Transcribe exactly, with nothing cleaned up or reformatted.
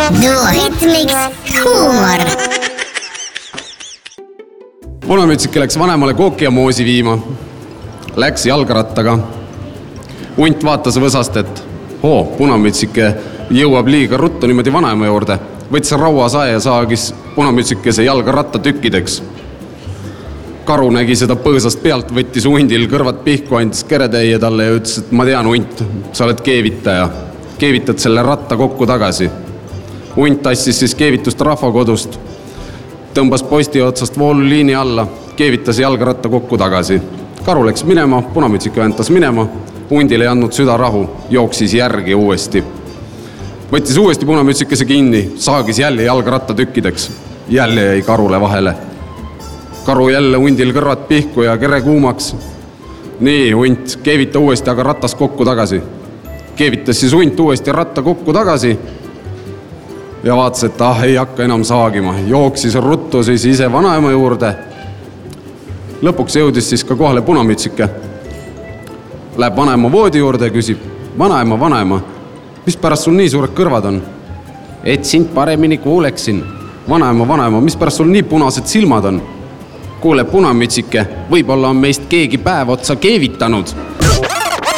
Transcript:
Duohitmiks huumor. Punamütsike läks vanemale kooki ja moosi viima. Läks jalgrattaga. Hunt vaatas võsast, et hoo, punamütsike jõuab liiga ruttu niimoodi vanaema juurde. Võttis rauasae ja saagis punamütsikese jalgratta tükkideks. Karu nägi seda põõsast pealt, võttis hundil kõrvad pihku, andis keretäie talle ja ütles, et ma tean, hunt, sa oled keevitaja. Keevitad selle ratta kokku tagasi. Hunt tassis siis keevitust rahvakodust, tõmbas posti otsast vooluliini alla, keevitas jalgratta kokku tagasi. Karu läks minema, punamütsike ventas minema, hundil ei andnud süda rahu, jooksis järgi uuesti. Võttis uuesti punamütsikese kinni, saagis jälle jalgratta tükkideks. Jälle jäi karule vahele. Karu jälle hundil kõrvad pihku ja kere kuumaks. Nii, hunt, keevita uuesti, aga ratas kokku tagasi. Keevitas siis hunt uuesti ratta kokku tagasi ja vaatas, et ah, ei hakka enam saagima. Jooksis ruttu siis ise vanaema juurde. Lõpuks jõudis siis ka kohale punamütsike. Läheb vanaema voodi juurde ja küsib, vanaema, vanaema, mis pärast sul nii suured kõrvad on? Et sind paremini kuuleksin. Vanaema, vanaema, mis pärast sul nii punased silmad on? Kuule, punamütsike, võib-olla on meist keegi päev otsa keevitanud.